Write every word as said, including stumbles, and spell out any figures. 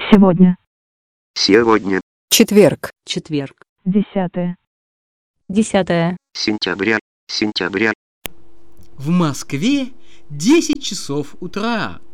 Сегодня. Сегодня. Четверг. Четверг. Десятое. Десятое. Сентября. Сентября. В Москве десять часов утра.